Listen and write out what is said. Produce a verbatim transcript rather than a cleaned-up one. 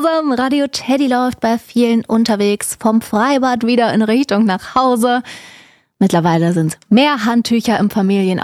zusammen, Radio Teddy läuft bei vielen unterwegs, vom Freibad wieder in Richtung nach Hause. Mittlerweile sind es mehr Handtücher im Familien